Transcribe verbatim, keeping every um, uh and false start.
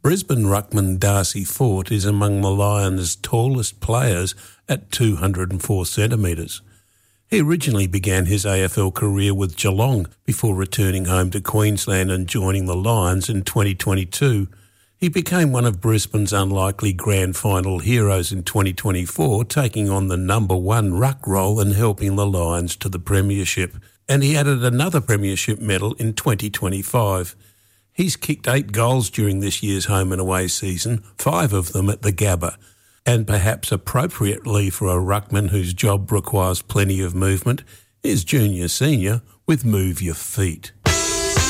Brisbane ruckman Darcy Fort is among the Lions' tallest players at two hundred four centimetres. He originally began his A F L career with Geelong before returning home to Queensland and joining the Lions in twenty twenty-two. He became one of Brisbane's unlikely grand final heroes in twenty twenty-four, taking on the number one ruck role and helping the Lions to the premiership. And he added another premiership medal in twenty twenty-five. He's kicked eight goals during this year's home and away season, five of them at the Gabba. And perhaps appropriately for a ruckman whose job requires plenty of movement, is Junior Senior with Move Your Feet.